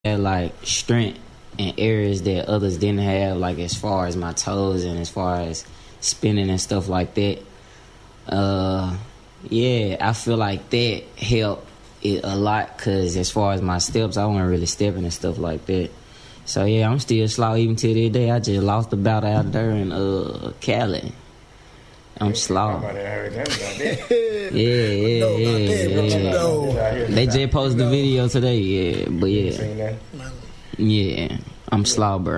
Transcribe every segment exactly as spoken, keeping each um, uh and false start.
had like strength in areas that others didn't have, like as far as my toes and as far as spinning and stuff like that. Uh, yeah, I feel like that helped it a lot because as far as my steps, I wasn't really stepping and stuff like that. So yeah, I'm still slow even to this day. I just lost a bout out there in uh, Cali. I'm slow. Yeah, yeah, yeah, yeah. They just posted the video today, yeah, but yeah. Yeah, I'm slow, bro.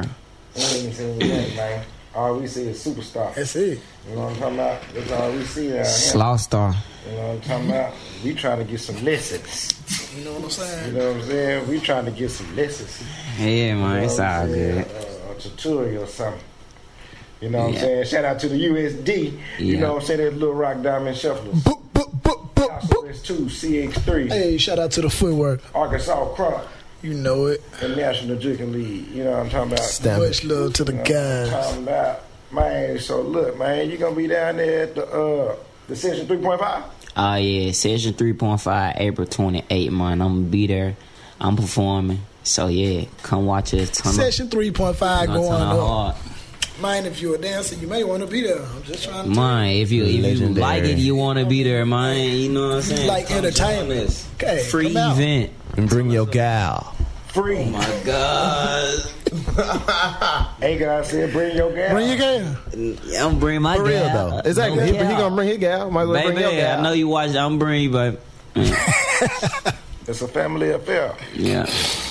All we see is superstar. That's it. You know what I'm talking about? That's all we see out here. Slow star. You know what I'm talking about? We trying to get some lessons. You know what I'm saying? You know what I'm saying? We trying to get some lessons. Yeah, man, you know it's all good. Uh, a tutorial or something. You know what yeah. I'm saying? Shout out to the U S D. Yeah. You know what I'm saying? That Little Rock Diamond Shufflers. Boop, boop, boop, boop, boop. S two, C X three. Hey, shout out to the footwork. Arkansas Crunk. You know it. The National Drinking League. You know what I'm talking about? Stamp Much love to the you know guys. What I'm talking about? Man, so look, man, you gonna be down there at the uh the session three point five? Oh, uh, yeah, session three point five, April twenty-eighth, man. I'm gonna be there. I'm performing. So, yeah, come watch us. Session three point five going on. Hard. Man, if you're a dancer, you may want to be there. I'm just trying to Man, if you, if you like it, you want to be there, man. You know what I'm saying? Like entertainment. Okay, free event. And bring your gal. Free. Oh, my God. Hey, guys, said bring your gal. Bring your gal. Yeah, I'm bringing my For gal. real, though. Exactly. No He, gal. he gonna bring his gal. Might as well Baby, bring your gal. I know you watch it. I'm bringing you, baby. It's a family affair. Yeah.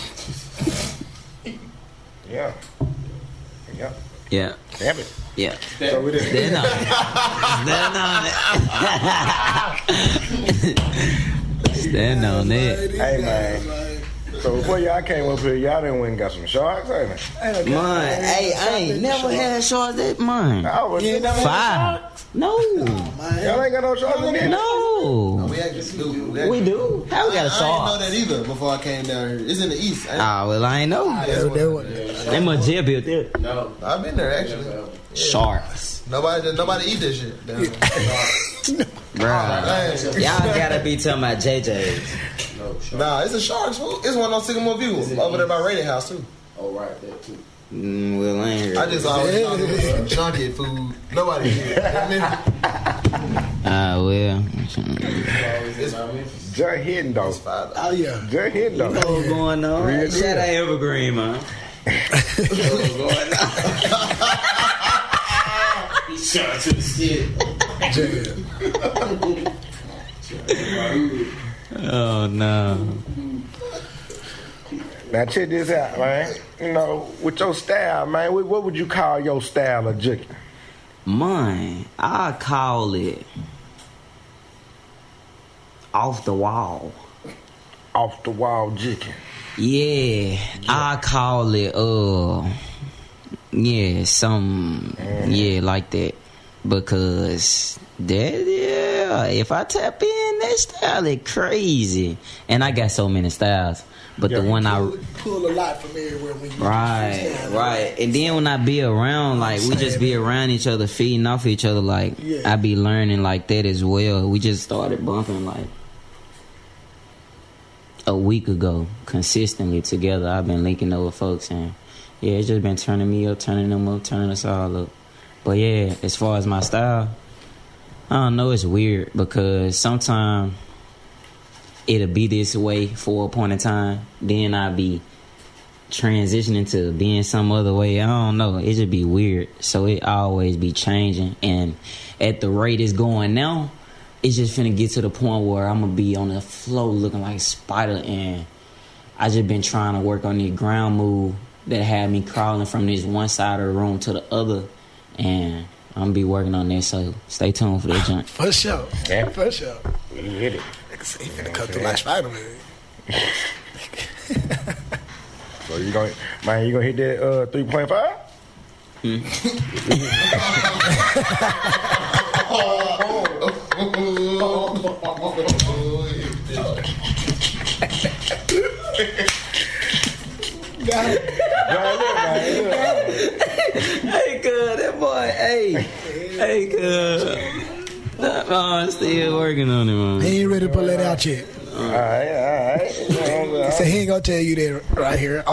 Yeah. Yeah. Yeah. Damn it. Yeah. So it is. Stand on it. Stand on it. Stand on it. Hey, man. So before y'all came up here, y'all done went and got some sharks, ain't it? Mine. Hey, I ain't never had sharks that mine. I was You ain't never had Five. No. Y'all ain't got no sharks in there? No. We actually do. We, We do. How we got a I, I didn't know shark? that either before I came down here. It's in the east. I, Ah, well, I ain't know. They, they, were- They must jail built there. no, I've been there actually. Sharks. Nobody, nobody eat this shit. Down there. Bruh. Y'all gotta be talking about J J's. Nah, it's a Sharks food. It's one on Sycamore View over there by Radio House too. Oh, right, that too. Mm, well, I ain't I heard. just always thought it was some junkie food. Nobody eat it. Ah, well. Just hitting, though. oh, yeah. Just hitting, though. What's going on? Real Shout deal. out Evergreen, man. What's going on? Shout out to the city. Oh, no. Now check this out, man. You know, with your style, man, what, what would you call your style of juking? Mine, I call it off the wall. Off the wall juking. Yeah, I call it, uh, yeah, some, yeah, like that. Because that, yeah, if I tap in, that style is crazy. And I got so many styles. But Yeah. the one I, Pull, pull a lot from everywhere when you right, right. And then when I be around, like, we just be around each other, feeding off each other, like, Yeah. I be learning like that as well. We just started bumping, like, a week ago, consistently together. I've been linking up with folks, and yeah, it's just been turning me up, turning them up, turning us all up. But yeah, as far as my style, I don't know, it's weird because sometimes it'll be this way for a point in time, then I'll be transitioning to being some other way. I don't know, it just be weird. So it always be changing, and at the rate it's going now, it's just finna get to the point where I'm gonna be on the floor looking like a spider, and I just been trying to work on the ground move that had me crawling from this one side of the room to the other, and I'm gonna be working on that, so stay tuned for that junk. For sure. Yeah. For sure. You hit it. Nigga say he finna cut through like Spider-Man. So you gonna, man, you gonna hit that uh, three point five? Got it. Hey, cuz, that boy, hey, hey, cuz. I'm still working on it, man. He ain't ready to pull that out yet. I All right, all right. He said he ain't gonna tell you that right here.